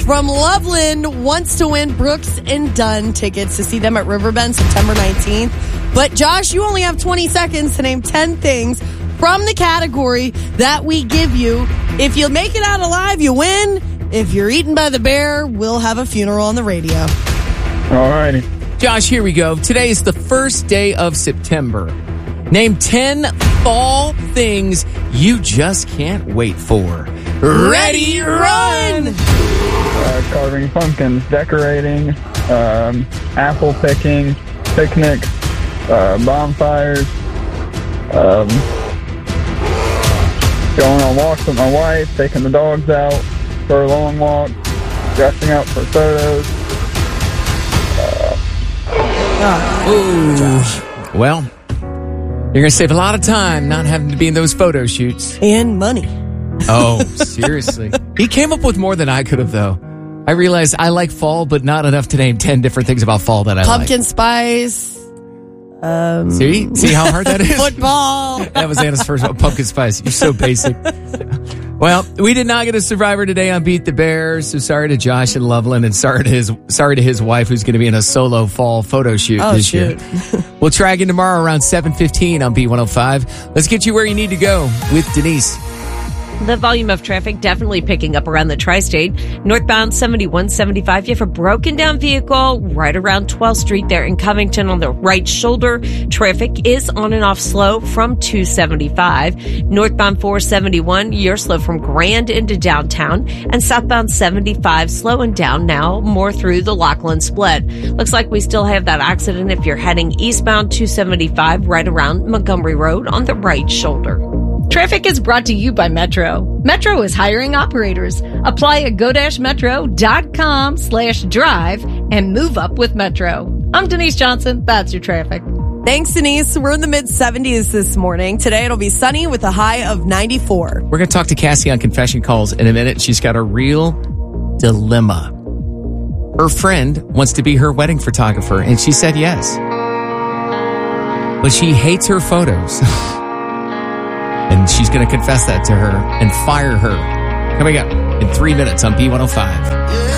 from Loveland wants to win Brooks and Dunn tickets to see them at Riverbend September 19th. But Josh, you only have 20 seconds to name 10 things from the category that we give you. If you make it out alive, you win. If you're eaten by the bear, we'll have a funeral on the radio. All righty. Josh, here we go. Today is the first day of September. Name 10 fall things you just can't wait for. Ready, run! Carving pumpkins, decorating, apple picking, picnics, bonfires, going on walks with my wife, taking the dogs out for a long walk, dressing up for photos. Well, you're going to save a lot of time not having to be in those photo shoots. And money. Oh, seriously. He came up with more than I could have, though. I realized I like fall, but not enough to name 10 different things about fall that I Pumpkin spice. like. See how hard that is? Football. That was Anna's first one. Pumpkin spice. You're so basic. Well, we did not get a survivor today on Beat the Bears, so sorry to Josh and Loveland, and sorry to his wife who's going to be in a solo fall photo shoot this year. We'll try again tomorrow around 7:15 on B105. Let's get you where you need to go with Denise. The volume of traffic definitely picking up around the tri-state. Northbound 7175, you have a broken down vehicle right around 12th Street there in Covington on the right shoulder. Traffic is on and off slow from 275. Northbound 471, you're slow from Grand into downtown. And southbound 75 slowing down now more through the Lockland split. Looks like we still have that accident if you're heading eastbound 275 right around Montgomery Road on the right shoulder. Traffic is brought to you by Metro. Metro is hiring operators. Apply at go-metro.com/drive and move up with Metro. I'm Denise Johnson. That's your traffic. Thanks, Denise. We're in the mid-70s this morning. Today it'll be sunny with a high of 94. We're going to talk to Cassie on confession calls in a minute. She's got a real dilemma. Her friend wants to be her wedding photographer, and she said yes. But she hates her photos. And she's going to confess that to her and fire her. Coming up in 3 minutes on B105.